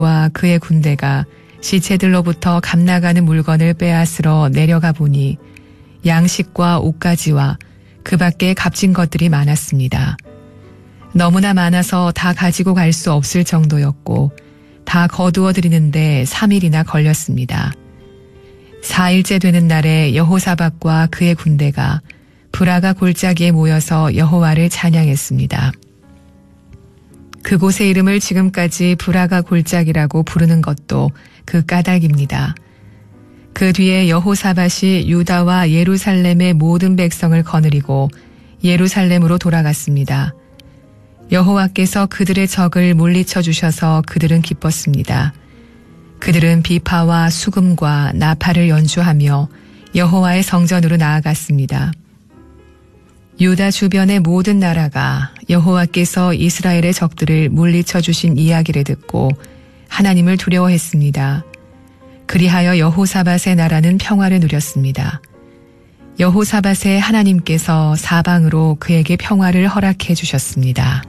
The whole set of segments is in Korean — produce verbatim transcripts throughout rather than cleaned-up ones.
와 그의 군대가 시체들로부터 감나가는 물건을 빼앗으러 내려가 보니 양식과 옷가지와 그 밖에 값진 것들이 많았습니다. 너무나 많아서 다 가지고 갈 수 없을 정도였고 다 거두어 드리는데 삼 일이나 걸렸습니다. 사 일째 되는 날에 여호사밧과 그의 군대가 브라가 골짜기에 모여서 여호와를 찬양했습니다. 그곳의 이름을 지금까지 브라가 골짜기라고 부르는 것도 그 까닭입니다. 그 뒤에 여호사밧이 유다와 예루살렘의 모든 백성을 거느리고 예루살렘으로 돌아갔습니다. 여호와께서 그들의 적을 물리쳐 주셔서 그들은 기뻤습니다. 그들은 비파와 수금과 나팔을 연주하며 여호와의 성전으로 나아갔습니다. 유다 주변의 모든 나라가 여호와께서 이스라엘의 적들을 물리쳐 주신 이야기를 듣고 하나님을 두려워했습니다. 그리하여 여호사밧의 나라는 평화를 누렸습니다. 여호사밧의 하나님께서 사방으로 그에게 평화를 허락해 주셨습니다.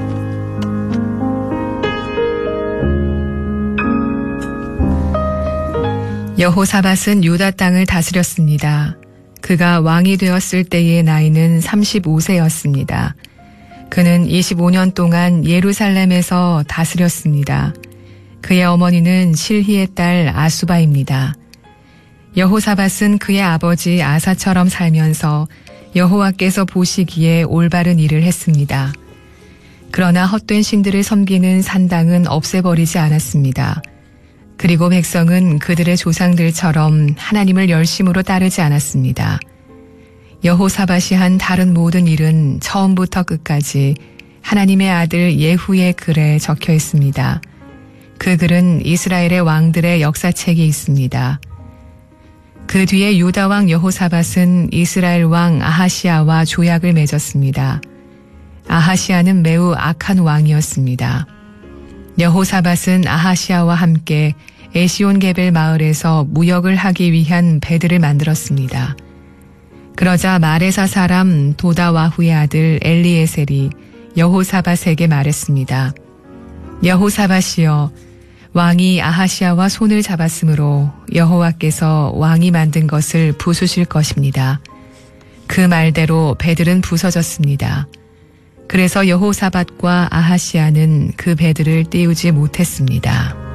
여호사밧은 유다 땅을 다스렸습니다. 그가 왕이 되었을 때의 나이는 삼십오 세였습니다. 그는 이십오 년 동안 예루살렘에서 다스렸습니다. 그의 어머니는 실히의 딸 아수바입니다. 여호사밧은 그의 아버지 아사처럼 살면서 여호와께서 보시기에 올바른 일을 했습니다. 그러나 헛된 신들을 섬기는 산당은 없애버리지 않았습니다. 그리고 백성은 그들의 조상들처럼 하나님을 열심으로 따르지 않았습니다. 여호사밧이 한 다른 모든 일은 처음부터 끝까지 하나님의 아들 예후의 글에 적혀 있습니다. 그 글은 이스라엘의 왕들의 역사책이 있습니다. 그 뒤에 유다 왕 여호사밧은 이스라엘 왕 아하시아와 조약을 맺었습니다. 아하시아는 매우 악한 왕이었습니다. 여호사밧은 아하시아와 함께 에시온게벨 마을에서 무역을 하기 위한 배들을 만들었습니다. 그러자 마레사 사람 도다와후의 아들 엘리에셀이 여호사밧에게 말했습니다. 여호사밧이여, 왕이 아하시아와 손을 잡았으므로 여호와께서 왕이 만든 것을 부수실 것입니다. 그 말대로 배들은 부서졌습니다. 그래서 여호사밧과 아하시아는 그 배들을 띄우지 못했습니다.